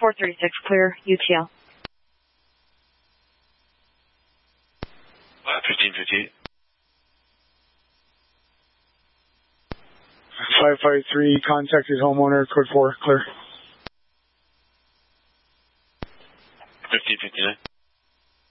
436, clear, UTL. 1558. 553, contacted homeowner, code 4, clear. 1559.